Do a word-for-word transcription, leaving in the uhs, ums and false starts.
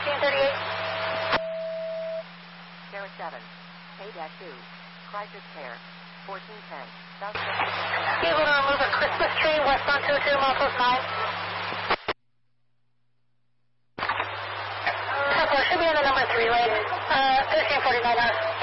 thirteen thirty-eight. Sierra seven, K two, Crisis Care, fourteen ten, South. Be able to remove a Christmas tree, westbound two two, miles nine. Tempo should be on the number three lane, uh, thirteen forty-nine hours.